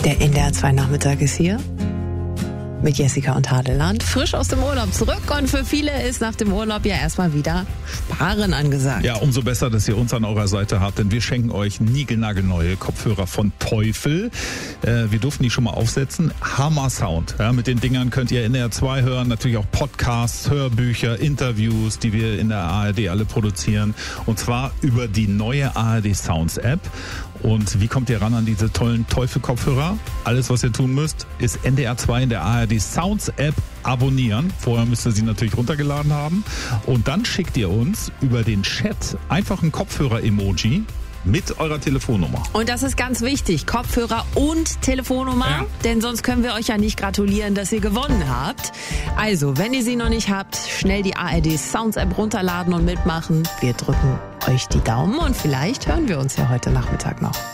Der NDR 2 Nachmittag ist hier mit Jessica und Hadeland, frisch aus dem Urlaub zurück, und für viele ist nach dem Urlaub ja erstmal wieder Sparen angesagt. Ja, umso besser, dass ihr uns an eurer Seite habt, denn wir schenken euch niegelnagelneue Kopfhörer von Teufel. Wir durften die schon mal aufsetzen. Hammer Sound. Ja, mit den Dingern könnt ihr NDR 2 hören, natürlich auch Podcasts, Hörbücher, Interviews, die wir in der ARD alle produzieren, und zwar über die neue ARD Sounds App. Und wie kommt ihr ran an diese tollen Teufel-Kopfhörer? Alles, was ihr tun müsst, ist NDR 2 in der ARD Sounds App abonnieren. Vorher müsst ihr sie natürlich runtergeladen haben. Und dann schickt ihr uns über den Chat einfach ein Kopfhörer-Emoji mit eurer Telefonnummer. Und das ist ganz wichtig, Kopfhörer und Telefonnummer, ja, denn sonst können wir euch ja nicht gratulieren, dass ihr gewonnen habt. Also, wenn ihr sie noch nicht habt, schnell die ARD Sounds App runterladen und mitmachen. Wir drücken euch die Daumen und vielleicht hören wir uns ja heute Nachmittag noch.